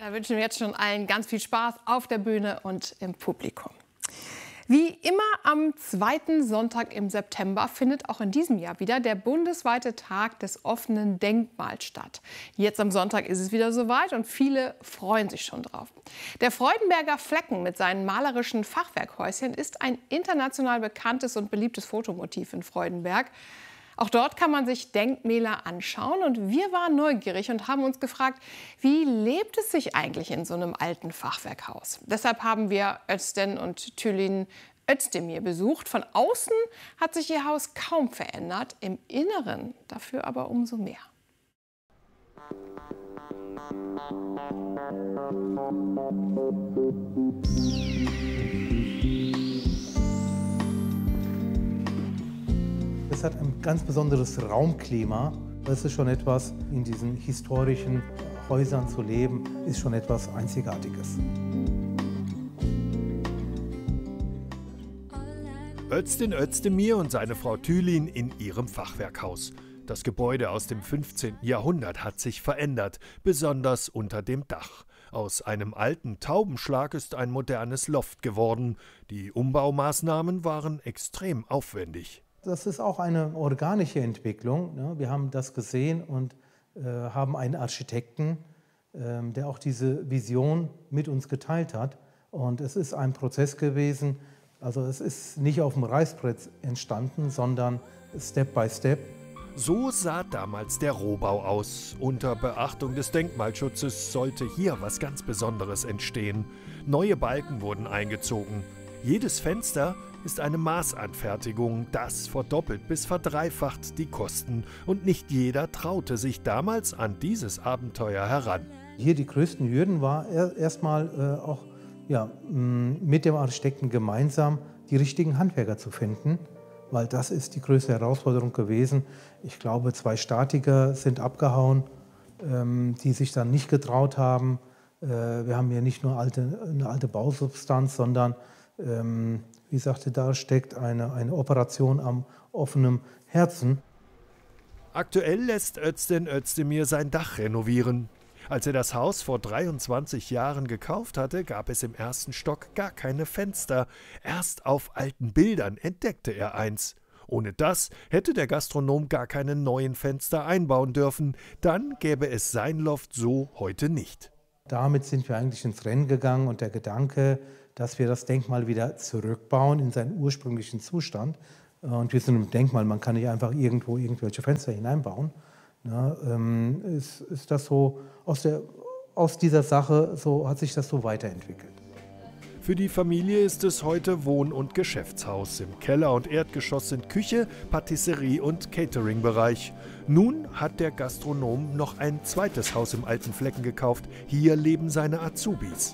Da wünschen wir jetzt schon allen ganz viel Spaß auf der Bühne und im Publikum. Wie immer am zweiten Sonntag im September findet auch in diesem Jahr wieder der bundesweite Tag des offenen Denkmals statt. Jetzt am Sonntag ist es wieder soweit und viele freuen sich schon drauf. Der Freudenberger Flecken mit seinen malerischen Fachwerkhäuschen ist ein international bekanntes und beliebtes Fotomotiv in Freudenberg. Auch dort kann man sich Denkmäler anschauen und wir waren neugierig und haben uns gefragt, wie lebt es sich eigentlich in so einem alten Fachwerkhaus? Deshalb haben wir Özden und Tülin Özdemir besucht. Von außen hat sich ihr Haus kaum verändert, im Inneren dafür aber umso mehr. Es hat ein ganz besonderes Raumklima. Das ist schon etwas, in diesen historischen Häusern zu leben, ist schon etwas Einzigartiges. Özden Özdemir und seine Frau Tülin in ihrem Fachwerkhaus. Das Gebäude aus dem 15. Jahrhundert hat sich verändert, besonders unter dem Dach. Aus einem alten Taubenschlag ist ein modernes Loft geworden. Die Umbaumaßnahmen waren extrem aufwendig. Das ist auch eine organische Entwicklung. Wir haben das gesehen und haben einen Architekten, der auch diese Vision mit uns geteilt hat. Und es ist ein Prozess gewesen, also es ist nicht auf dem Reißbrett entstanden, sondern Step by Step. So sah damals der Rohbau aus. Unter Beachtung des Denkmalschutzes sollte hier was ganz Besonderes entstehen. Neue Balken wurden eingezogen. Jedes Fenster ist eine Maßanfertigung. Das verdoppelt bis verdreifacht die Kosten. Und nicht jeder traute sich damals an dieses Abenteuer heran. Hier die größten Hürden war erstmal auch mit dem Architekten gemeinsam die richtigen Handwerker zu finden. Weil das ist die größte Herausforderung gewesen. Ich glaube, 2 Statiker sind abgehauen, die sich dann nicht getraut haben. Wir haben hier nicht nur eine alte Bausubstanz, sondern wie sagte, da steckt eine Operation am offenen Herzen. Aktuell lässt Özden Özdemir sein Dach renovieren. Als er das Haus vor 23 Jahren gekauft hatte, gab es im ersten Stock gar keine Fenster. Erst auf alten Bildern entdeckte er eins. Ohne das hätte der Gastronom gar keine neuen Fenster einbauen dürfen. Dann gäbe es sein Loft so heute nicht. Damit sind wir eigentlich ins Rennen gegangen und der Gedanke, dass wir das Denkmal wieder zurückbauen in seinen ursprünglichen Zustand. Und wir sind im Denkmal, man kann nicht einfach irgendwo irgendwelche Fenster hineinbauen. Ist das so aus dieser Sache, so hat sich das so weiterentwickelt. Für die Familie ist es heute Wohn- und Geschäftshaus. Im Keller und Erdgeschoss sind Küche, Patisserie und Catering-Bereich. Nun hat der Gastronom noch ein zweites Haus im alten Flecken gekauft. Hier leben seine Azubis.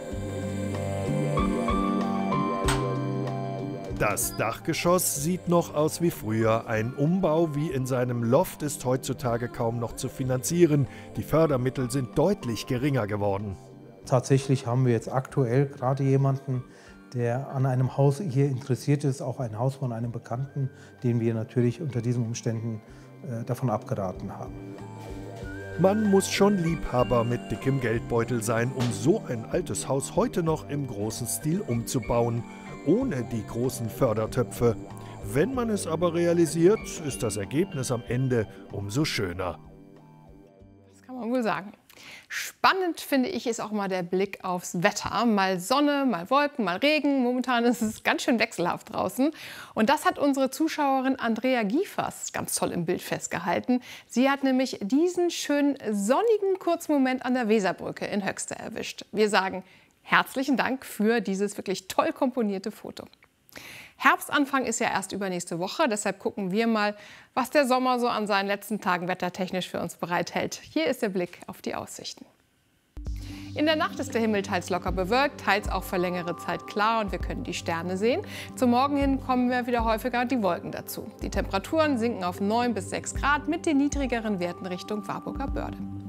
Das Dachgeschoss sieht noch aus wie früher. Ein Umbau wie in seinem Loft ist heutzutage kaum noch zu finanzieren. Die Fördermittel sind deutlich geringer geworden. Tatsächlich haben wir jetzt aktuell gerade jemanden, der an einem Haus hier interessiert ist, auch ein Haus von einem Bekannten, den wir natürlich unter diesen Umständen davon abgeraten haben. Man muss schon Liebhaber mit dickem Geldbeutel sein, um so ein altes Haus heute noch im großen Stil umzubauen. Ohne die großen Fördertöpfe. Wenn man es aber realisiert, ist das Ergebnis am Ende umso schöner. Das kann man wohl sagen. Spannend finde ich ist auch mal der Blick aufs Wetter. Mal Sonne, mal Wolken, mal Regen. Momentan ist es ganz schön wechselhaft draußen. Und das hat unsere Zuschauerin Andrea Giefers ganz toll im Bild festgehalten. Sie hat nämlich diesen schönen sonnigen Kurzmoment an der Weserbrücke in Höxter erwischt. Wir sagen herzlichen Dank für dieses wirklich toll komponierte Foto. Herbstanfang ist ja erst übernächste Woche, deshalb gucken wir mal, was der Sommer so an seinen letzten Tagen wettertechnisch für uns bereithält. Hier ist der Blick auf die Aussichten. In der Nacht ist der Himmel teils locker bewölkt, teils auch für längere Zeit klar und wir können die Sterne sehen. Zum Morgen hin kommen wir wieder häufiger die Wolken dazu. Die Temperaturen sinken auf 9 bis 6 Grad mit den niedrigeren Werten Richtung Warburger Börde.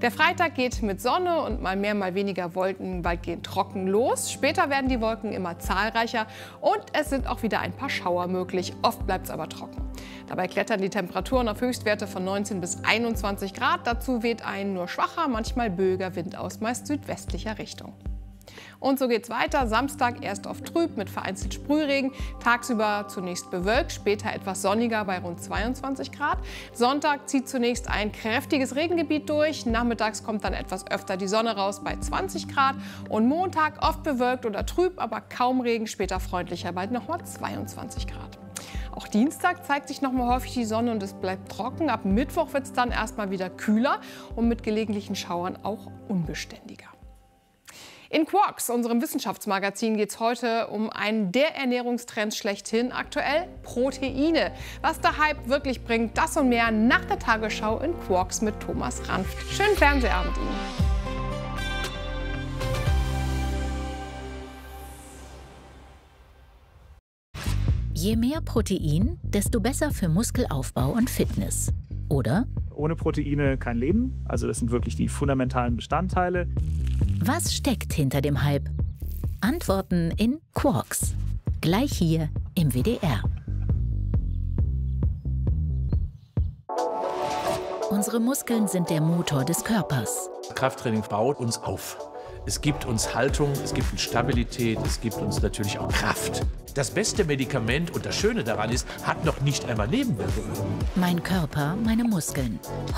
Der Freitag geht mit Sonne und mal mehr, mal weniger Wolken weitgehend trocken los. Später werden die Wolken immer zahlreicher und es sind auch wieder ein paar Schauer möglich. Oft bleibt es aber trocken. Dabei klettern die Temperaturen auf Höchstwerte von 19 bis 21 Grad. Dazu weht ein nur schwacher, manchmal böiger Wind aus meist südwestlicher Richtung. Und so geht's weiter. Samstag erst oft trüb mit vereinzelt Sprühregen. Tagsüber zunächst bewölkt, später etwas sonniger bei rund 22 Grad. Sonntag zieht zunächst ein kräftiges Regengebiet durch. Nachmittags kommt dann etwas öfter die Sonne raus bei 20 Grad. Und Montag oft bewölkt oder trüb, aber kaum Regen, später freundlicher bei nochmal 22 Grad. Auch Dienstag zeigt sich noch mal häufig die Sonne und es bleibt trocken. Ab Mittwoch wird es dann erstmal wieder kühler und mit gelegentlichen Schauern auch unbeständiger. In Quarks, unserem Wissenschaftsmagazin, geht es heute um einen der Ernährungstrends schlechthin, aktuell Proteine. Was der Hype wirklich bringt, das und mehr nach der Tagesschau in Quarks mit Thomas Ranft. Schönen Fernsehabend Ihnen. Je mehr Protein, desto besser für Muskelaufbau und Fitness. Oder? Ohne Proteine kein Leben. Also das sind wirklich die fundamentalen Bestandteile. Was steckt hinter dem Hype? Antworten in Quarks. Gleich hier im WDR. Unsere Muskeln sind der Motor des Körpers. Krafttraining baut uns auf. Es gibt uns Haltung, es gibt uns Stabilität, es gibt uns natürlich auch Kraft. Das beste Medikament und das Schöne daran ist, hat noch nicht einmal Nebenwirkungen. Mein Körper, meine Muskeln.